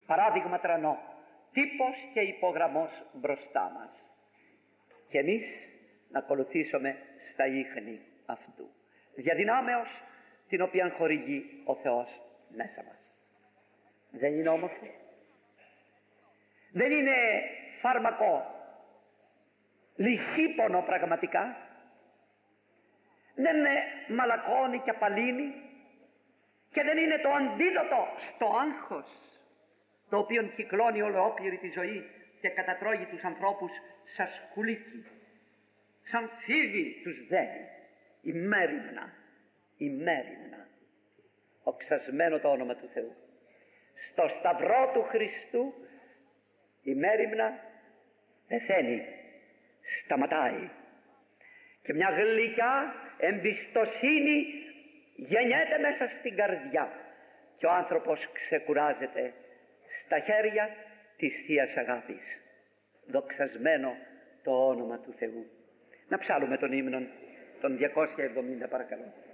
παράδειγμα τρανό, τύπος και υπογραμμός μπροστά μας, και εμείς να ακολουθήσουμε στα ίχνη αυτού, διαδυνάμεως την οποία χορηγεί ο Θεός μέσα μας. Δεν είναι όμορφο? Δεν είναι φάρμακο λιχίπονο πραγματικά? Δεν μαλακώνει και απαλύνει? Και δεν είναι το αντίδοτο στο άγχος, το οποίο κυκλώνει ολόκληρη τη ζωή και κατατρώγει τους ανθρώπους σαν σκουλίκι, σαν φίδι τους δένει, ημέρημνα, οξασμένο το όνομα του Θεού. Στο σταυρό του Χριστού ημέρημνα πεθαίνει, σταματάει, και μια γλυκιά εμπιστοσύνη γεννιέται μέσα στην καρδιά, και ο άνθρωπος ξεκουράζεται στα χέρια της Θείας Αγάπης. Δοξασμένο το όνομα του Θεού. Να ψάλουμε τον ύμνο των 270 παρακαλώ.